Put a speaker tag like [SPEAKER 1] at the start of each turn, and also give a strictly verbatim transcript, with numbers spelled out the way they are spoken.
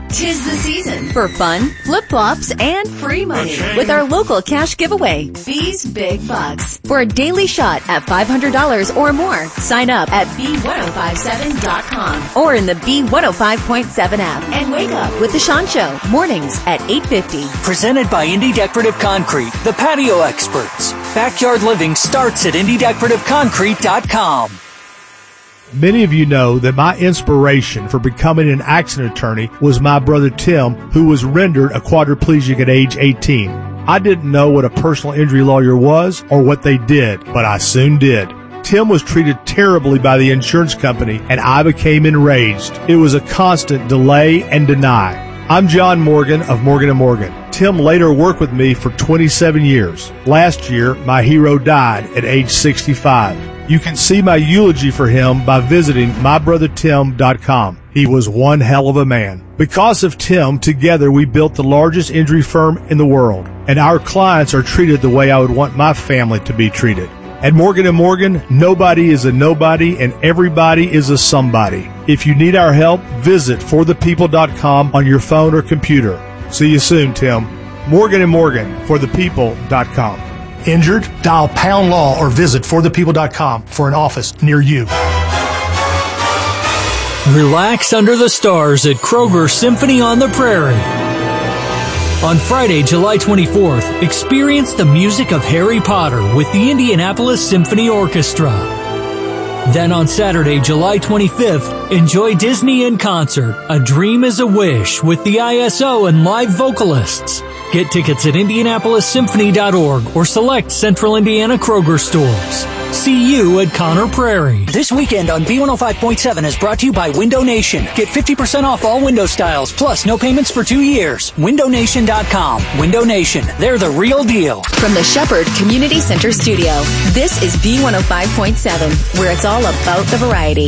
[SPEAKER 1] 'Tis the season for fun, flip-flops, and free money with our local cash giveaway, B's Big Bucks. For a daily shot at five hundred dollars or more, sign up at B one oh five seven dot com or in the B one oh five point seven app and wake up with The Sean Show mornings at eight fifty.
[SPEAKER 2] Presented by Indy Decorative Concrete, the patio experts. Backyard living starts at Indy Decorative Concrete dot com.
[SPEAKER 3] Many of you know that my inspiration for becoming an accident attorney was my brother Tim, who was rendered a quadriplegic at age eighteen. I didn't know what a personal injury lawyer was or what they did, but I soon did. Tim was treated terribly by the insurance company, and I became enraged. It was a constant delay and deny. I'm John Morgan of Morgan and Morgan. Tim later worked with me for twenty-seven years. Last year, my hero died at age sixty-five. You can see my eulogy for him by visiting my brother tim dot com. He was one hell of a man. Because of Tim, together we built the largest injury firm in the world, and our clients are treated the way I would want my family to be treated. At Morgan and Morgan, nobody is a nobody and everybody is a somebody. If you need our help, visit for the people dot com on your phone or computer. See you soon, Tim. Morgan and Morgan, for the people dot com.
[SPEAKER 4] Injured? Dial pound law or visit for the people dot com for an office near you.
[SPEAKER 2] Relax under the stars at Kroger Symphony on the Prairie. On Friday, July twenty-fourth, experience the music of Harry Potter with the Indianapolis Symphony Orchestra. Then on Saturday, July twenty-fifth, enjoy Disney in concert, A Dream is a Wish with the I S O and live vocalists. Get tickets at Indianapolis Symphony dot org or select Central Indiana Kroger stores. See you at Conner Prairie. This weekend on B one oh five point seven is brought to you by Window Nation. Get fifty percent off all window styles, plus no payments for two years. window nation dot com. Window Nation. They're the real deal.
[SPEAKER 1] From the Shepherd Community Center studio, this is B one oh five point seven, where it's all about the variety.